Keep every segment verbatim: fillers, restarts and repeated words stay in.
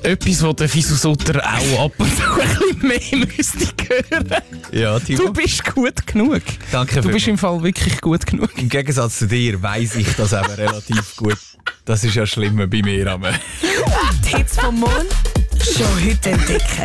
Etwas, was der Fisu Sutter auch ab und zu ein bisschen mehr müsste hören. Ja, Timo. Du bist gut genug. Danke Du bist im Fall wirklich gut genug. Im Gegensatz zu dir weiss ich das eben relativ gut. Das ist ja schlimmer bei mir. Die Hits vom Mond schon heute entdecken.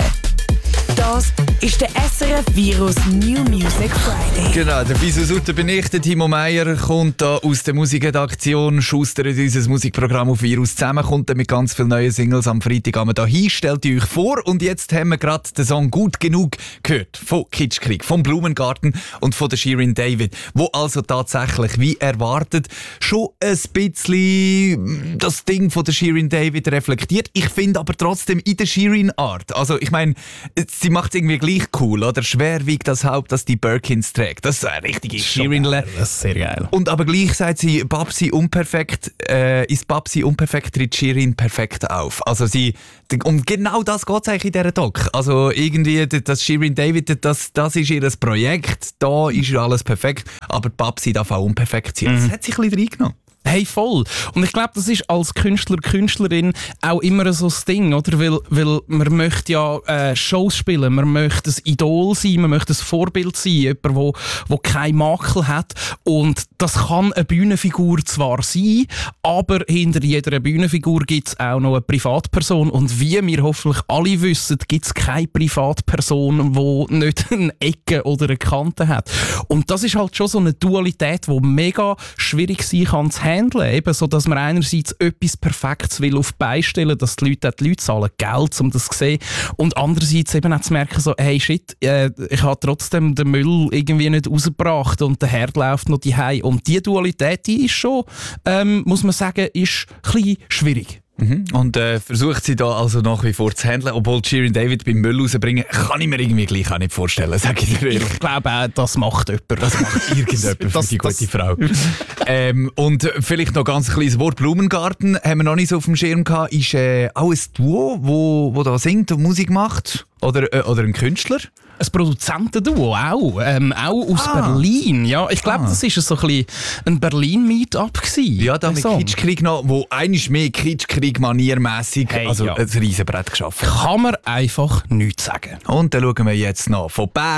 Das ist der S R F Virus New Music Friday. Genau, der Fisu Sutter bin ich. Der Timo Meyer kommt da aus der Musikredaktion, schustert unser Musikprogramm auf Virus zusammen, kommt dann mit ganz vielen neuen Singles am Freitagabend da hin, stellt euch vor. Und jetzt haben wir gerade den Song «Gut genug» gehört von Kitschkrieg, vom Blumengarten und von der Shirin David, wo also tatsächlich, wie erwartet, schon ein bisschen das Ding von der Shirin David reflektiert. Ich finde aber trotzdem in der Shirin-Art. Also ich meine, sie macht es irgendwie gleich cool, oder? Schwer wiegt das Haupt, dass die Birkins trägt. Das ist eine richtige Shirin-Le. Das ist sehr geil. Und aber gleich sagt sie, Babsi unperfekt, äh, ist Babsi unperfekt, tritt Shirin perfekt auf. Also sie, um genau das geht es eigentlich in dieser Doc. Also irgendwie, das Shirin David, das, das ist ihr Projekt, da ist alles perfekt, aber Babsi darf auch unperfekt sein. Mhm. Das hat sich ein bisschen reingenommen. Hey, voll. Und ich glaube, das ist als Künstler, Künstlerin auch immer so das Ding, oder? Weil, weil man möchte ja äh, Shows spielen, man möchte ein Idol sein, man möchte ein Vorbild sein, jemand, wo, wo keinen Makel hat. Und das kann eine Bühnenfigur zwar sein, aber hinter jeder Bühnenfigur gibt es auch noch eine Privatperson. Und wie wir hoffentlich alle wissen, gibt es keine Privatperson, die nicht eine Ecke oder eine Kante hat. Und das ist halt schon so eine Dualität, die mega schwierig sein kann zu handeln. Eben so, dass man einerseits etwas Perfektes will auf die Beine stellen, dass die Leute, die Leute zahlen Geld, um das zu sehen. Und andererseits eben auch zu merken, so, hey shit, äh, ich habe trotzdem den Müll irgendwie nicht rausgebracht und der Herd läuft noch daheim. Und diese Dualität, die ist schon, ähm, muss man sagen, ist ein bisschen schwierig. Mhm. Und äh, versucht sie da also nach wie vor zu handeln, obwohl Shirin David beim Müll rausbringen, kann ich mir irgendwie gleich auch nicht vorstellen, sage ich dir ehrlich. Ich glaube auch, das macht jemand. Das macht irgendjemand für das, die gute das, Frau. ähm, und vielleicht noch ganz ein kleines Wort. Blumengarten haben wir noch nicht so auf dem Schirm gehabt. Ist äh, auch ein Duo, wo, wo da singt und Musik macht? Oder, äh, oder ein Künstler? Ein Produzentenduo auch, ähm, auch aus ah. Berlin. Ja, ich glaube, ah. das war so ein bisschen ein Berlin-Meetup gewesen. Ja, da mit Kitschkrieg noch, wo einiges mehr Kitschkrieg-maniermässig, hey, also ja. ein Riesenbrett geschaffen. Kann man einfach nichts sagen. Und dann schauen wir jetzt noch von Bern